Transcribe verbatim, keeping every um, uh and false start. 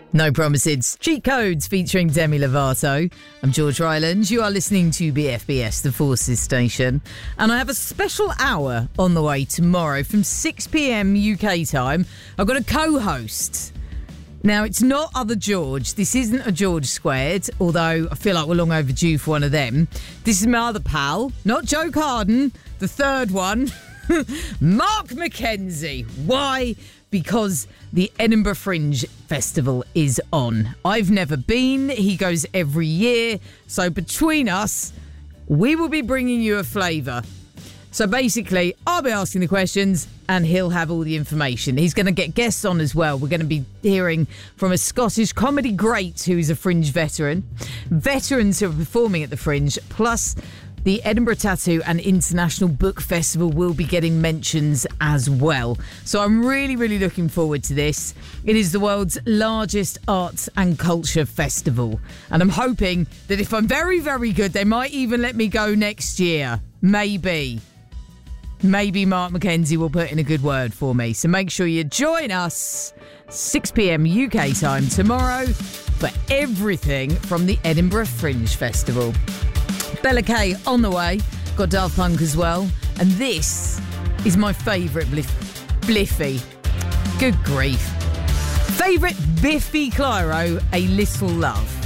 No promises. Cheat Codes featuring Demi Lovato. I'm George Ryland. You are listening to B F B S, the Forces station. And I have a special hour on the way tomorrow from six p.m. U K time. I've got a co-host. Now, it's not other George. This isn't a George squared, although I feel like we're long overdue for one of them. This is my other pal, not Joe Carden, the third one, Mark McKenzie. Why? Because the Edinburgh Fringe Festival is on. I've never been. He goes every year. So between us, we will be bringing you a flavour. So basically, I'll be asking the questions and he'll have all the information. He's going to get guests on as well. We're going to be hearing from a Scottish comedy great who's a Fringe veteran, veterans who are performing at the Fringe, plus the Edinburgh Tattoo and International Book Festival will be getting mentions as well. So I'm really, really looking forward to this. It is the world's largest arts and culture festival. And I'm hoping that if I'm very, very good, they might even let me go next year. Maybe. Maybe Mark McKenzie will put in a good word for me. So make sure you join us six p.m. U K time tomorrow for everything from the Edinburgh Fringe Festival. Bella Kay on the way. Got Daft Punk as well. And this is my favourite Bliff- Bliffy. Good grief. Favourite Biffy Clyro, A Little Love.